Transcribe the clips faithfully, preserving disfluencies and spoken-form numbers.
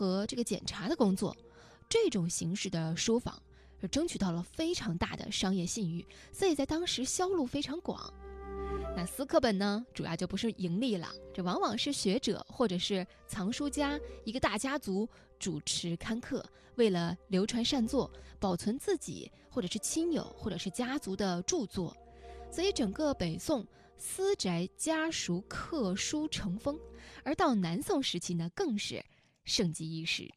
和这个检查的工作。这种形式的书仿是争取到了非常大的商业信誉，所以在当时销路非常广。那私刻本呢，主要就不是盈利了，这往往是学者或者是藏书家一个大家族主持刊刻，为了流传善作，保存自己或者是亲友或者是家族的著作。所以整个北宋私宅家属刻书成风，而到南宋时期呢，更是盛极一时。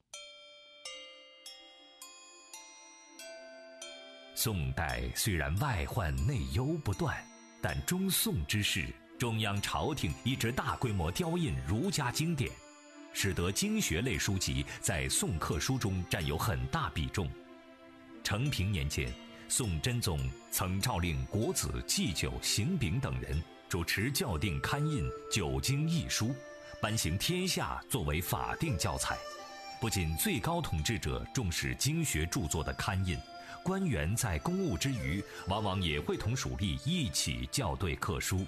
宋代虽然外患内忧不断，但中宋之时，中央朝廷一直大规模雕印儒家经典，使得经学类书籍在宋刻书中占有很大比重。承平年间，宋真宗曾诏令国子祭酒、邢炳等人主持校订刊印九经义书，颁行天下作为法定教材。不仅最高统治者重视经学著作的刊印，官员在公务之余，往往也会同属吏一起校对刻书。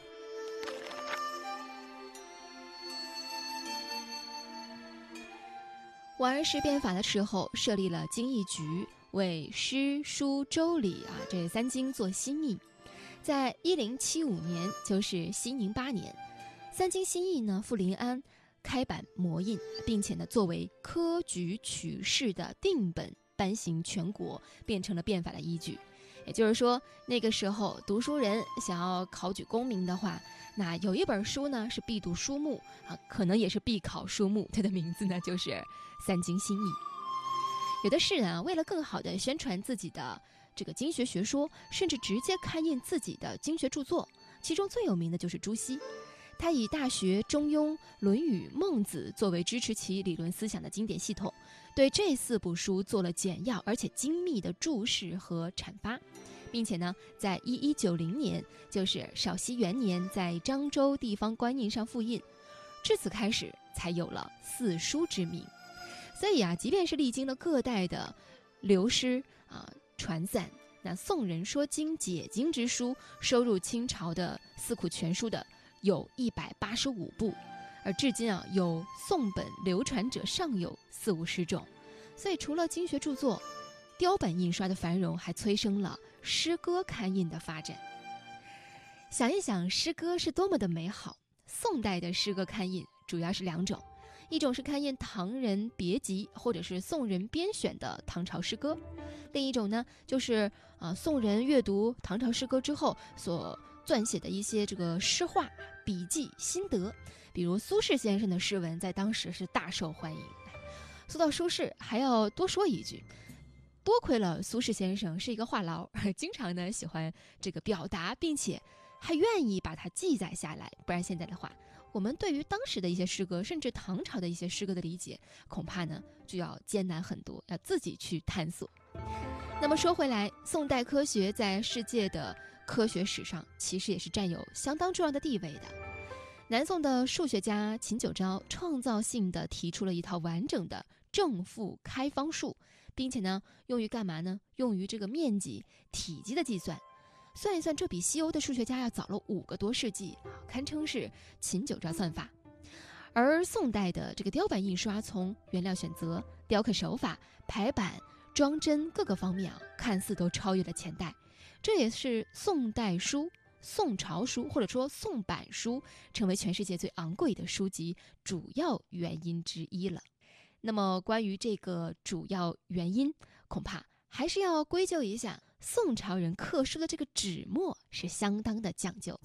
王安石变法的时候，设立了经义局，为诗、书、周、礼啊这三经做新译。在一零七五年，就是熙宁八年，三经新译呢赴临安开版摹印，并且呢作为科举取士的定本颁行全国，变成了变法的依据。也就是说，那个时候读书人想要考取功名的话，那有一本书呢是必读书目啊，可能也是必考书目，它的名字呢就是三经新译。有的士人啊，为了更好地宣传自己的这个经学学说，甚至直接刊印自己的经学著作。其中最有名的就是朱熹，他以《大学》《中庸》《论语》《孟子》作为支持其理论思想的经典系统，对这四部书做了简要而且精密的注释和阐发，并且呢，在一一九零年，就是绍熙元年，在漳州地方官印上复印，至此开始才有了四书之名。所以啊，即便是历经了各代的流失啊传散，那宋人说经解经之书收入清朝的四库全书的有一百八十五部，而至今啊有宋本流传者尚有四五十种。所以除了经学著作，雕版印刷的繁荣还催生了诗歌刊印的发展。想一想，诗歌是多么的美好。宋代的诗歌刊印主要是两种，一种是刊印唐人别集或者是宋人编选的唐朝诗歌，另一种呢就是啊宋人阅读唐朝诗歌之后所撰写的一些这个诗话、笔记、心得。比如苏轼先生的诗文在当时是大受欢迎。说到苏轼，还要多说一句，多亏了苏轼先生是一个话痨，经常呢喜欢这个表达，并且还愿意把它记载下来，不然现在的话，我们对于当时的一些诗歌，甚至唐朝的一些诗歌的理解，恐怕呢就要艰难很多，要自己去探索。那么说回来，宋代科学在世界的科学史上其实也是占有相当重要的地位的。南宋的数学家秦九昭创造性地提出了一套完整的正负开方数，并且呢用于干嘛呢？用于这个面积、体积的计算。算一算，这比西欧的数学家要早了五个多世纪，堪称是秦九昭算法。而宋代的这个雕版印刷，从原料选择、雕刻手法、排版、装帧各个方面啊，看似都超越了前代。这也是宋代书、宋朝书或者说宋版书成为全世界最昂贵的书籍主要原因之一了。那么关于这个主要原因，恐怕还是要归咎一下宋朝人刻书的这个纸墨是相当的讲究。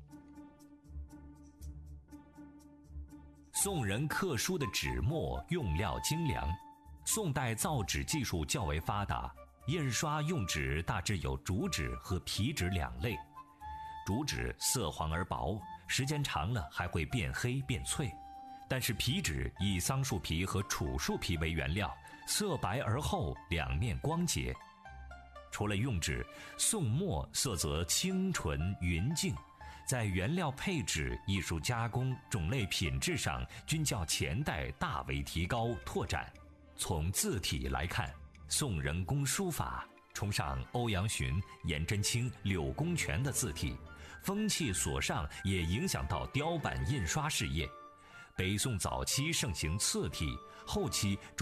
宋人刻书的纸墨用料精良，宋代造纸技术较为发达，印刷用纸大致有竹纸和皮纸两类。竹纸色黄而薄，时间长了还会变黑变脆，但是皮纸以桑树皮和楚树皮为原料，色白而厚，两面光洁。除了用纸，宋墨色泽清纯匀净，在原料配置、艺术加工、种类品质上均较前代大为提高拓展。从字体来看，宋人工书法崇尚欧阳询、颜真卿、柳公权的字体，风气所上也影响到雕版印刷事业。北宋早期盛行次体，后期